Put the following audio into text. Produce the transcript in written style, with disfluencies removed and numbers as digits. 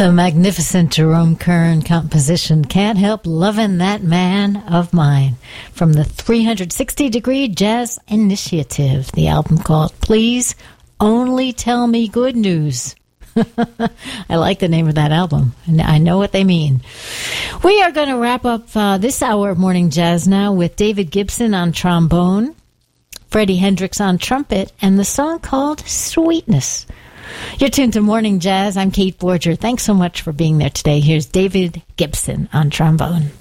The magnificent Jerome Kern composition, Can't Help Lovin' That Man of Mine, from the 360-Degree Jazz Initiative, the album called Please Only Tell Me Good News. I like the name of that album, and I know what they mean. We are going to wrap up this hour of Morning Jazz now with David Gibson on trombone, Freddie Hendrix on trumpet, and the song called Sweetness. You're tuned to Morning Jazz. I'm Kate Borger. Thanks so much for being there today. Here's David Gibson on trombone.